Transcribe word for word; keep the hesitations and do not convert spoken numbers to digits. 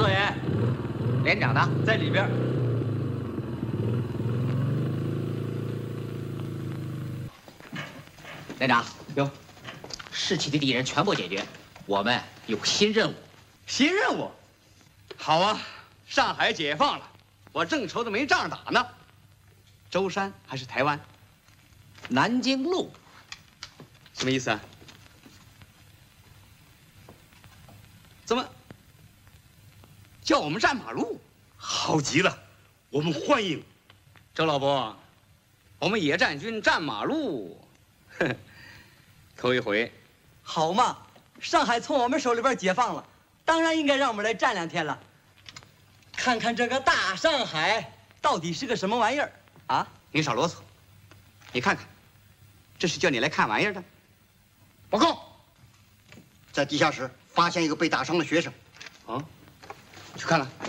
导员， 连长呢？ 在里边。 连长，有士气的敌人全部解决，我们有新任务。 新任务？好啊，上海解放了，我正愁着没仗打呢。舟山还是台湾？ 南京路。 什么意思啊？怎么叫我们站马路？ 好极了，我们欢迎。 周老伯，我们野战军站马路，呵呵，头一回。 好嘛，上海从我们手里边解放了，当然应该让我们来站两天了，看看这个大上海到底是个什么玩意儿啊！ 您少啰嗦，你看看，这是叫你来看玩意儿的。 报告，在地下室发现一个被打伤的学生。 啊，去看看。